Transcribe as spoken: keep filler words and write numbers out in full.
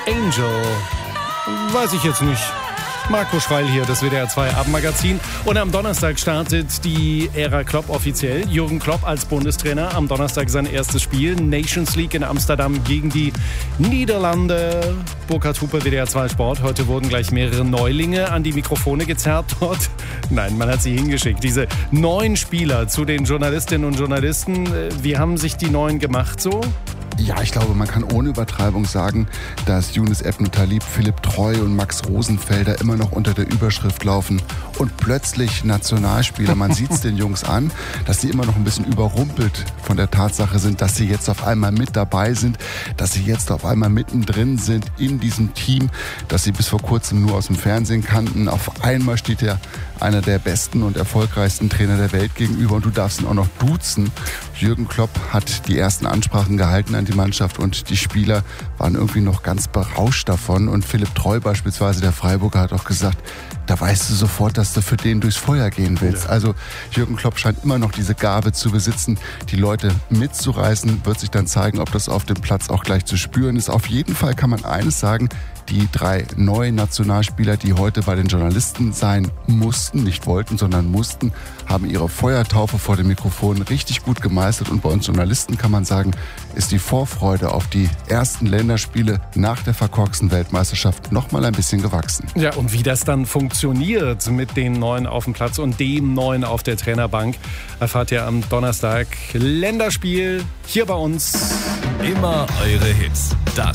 Angel. Weiß ich jetzt nicht. Marco Schreil hier, das W D R zwei Abendmagazin. Und am Donnerstag startet die Ära Klopp offiziell. Jürgen Klopp als Bundestrainer. Am Donnerstag sein erstes Spiel. Nations League in Amsterdam gegen die Niederlande. Burkhard Hupe, W D R zwei Sport. Heute wurden gleich mehrere Neulinge an die Mikrofone gezerrt dort. Nein, man hat sie hingeschickt. Diese neun Spieler zu den Journalistinnen und Journalisten. Wie haben sich die neuen gemacht so? Ja, ich glaube, man kann ohne Übertreibung sagen, dass Younes Ebn Talib, Philipp Treu und Max Rosenfelder immer noch unter der Überschrift laufen und plötzlich Nationalspieler. Man sieht es den Jungs an, dass sie immer noch ein bisschen überrumpelt von der Tatsache sind, dass sie jetzt auf einmal mit dabei sind, dass sie jetzt auf einmal mittendrin sind in diesem Team, das sie bis vor kurzem nur aus dem Fernsehen kannten. Auf einmal steht ja einer der besten und erfolgreichsten Trainer der Welt gegenüber und du darfst ihn auch noch duzen. Jürgen Klopp hat die ersten Ansprachen gehalten an die Mannschaft und die Spieler waren irgendwie noch ganz berauscht davon. Und Philipp Treu beispielsweise, der Freiburger, hat auch gesagt, da weißt du sofort, dass du für den durchs Feuer gehen willst. Ja. Also Jürgen Klopp scheint immer noch diese Gabe zu besitzen, die Leute mitzureißen. Wird sich dann zeigen, ob das auf dem Platz auch gleich zu spüren ist. Auf jeden Fall kann man eines sagen, die drei neuen Nationalspieler, die heute bei den Journalisten sein mussten, nicht wollten, sondern mussten, haben ihre Feuertaufe vor dem Mikrofon richtig gut gemeistert. Und bei uns Journalisten kann man sagen, ist die Vorfreude auf die ersten Länderspiele nach der verkorksten Weltmeisterschaft noch mal ein bisschen gewachsen. Ja, und wie das dann funktioniert mit den Neuen auf dem Platz und dem Neuen auf der Trainerbank, erfahrt ihr am Donnerstag. Länderspiel hier bei uns. Immer eure Hits. Das